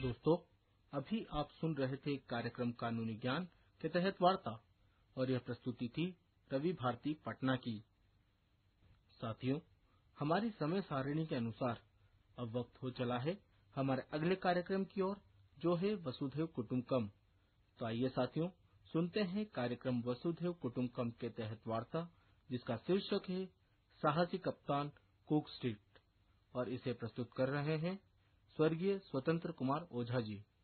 दोस्तों, अभी आप सुन रहे थे कार्यक्रम कानूनी ज्ञान के तहत वार्ता और यह प्रस्तुति थी रवि भारती पटना की। साथियों, हमारी समय सारिणी के अनुसार अब वक्त हो चला है हमारे अगले कार्यक्रम की ओर, जो है वसुधैव कुटुंबकम। तो आइए साथियों, सुनते हैं कार्यक्रम वसुधैव कुटुंबकम के तहत वार्ता, जिसका शीर्षक है साहसी कप्तान कुक स्ट्रीट, और इसे प्रस्तुत कर रहे हैं स्वर्गीय स्वतंत्र कुमार ओझा जी।